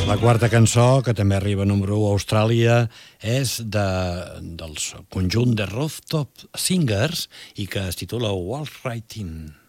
La quarta cançó, que també arriba a número 1 a Austràlia, és del conjunt de Rooftop Singers i que es titula Walls Right In.